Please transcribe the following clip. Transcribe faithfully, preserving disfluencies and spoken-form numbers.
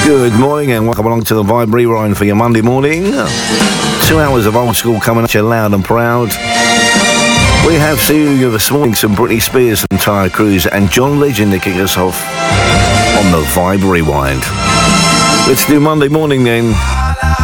Good morning and welcome along to the Vibe Rewind for your Monday morning. Two hours of old school coming at you loud and proud. We have for you this morning some Britney Spears from Tyre Cruise and John Legend to kick us off on the Vibe Rewind. Let's do Monday morning then.